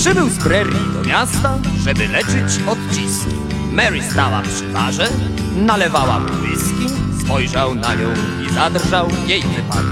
Przybył z prerii do miasta, żeby leczyć odciski. Mary stała przy barze, nalewała mu whisky. Spojrzał na nią i zadrżał jej wypadek.